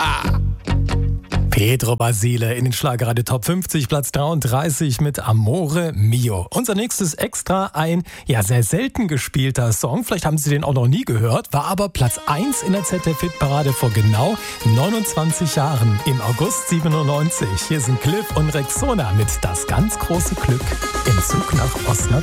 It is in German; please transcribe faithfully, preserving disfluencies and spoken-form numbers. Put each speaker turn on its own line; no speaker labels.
Pedro Basile in den Schlagerradio Top fünfzig, Platz dreiunddreißig mit Amore Mio. Unser nächstes Extra, ein ja sehr selten gespielter Song. Vielleicht haben Sie den auch noch nie gehört, war aber Platz eins in der Z D F-Hitparade vor genau neunundzwanzig Jahren, im August siebenundneunzig. Hier sind Cliff und Rexona mit Das ganz große Glück im Zug nach Osnabrück.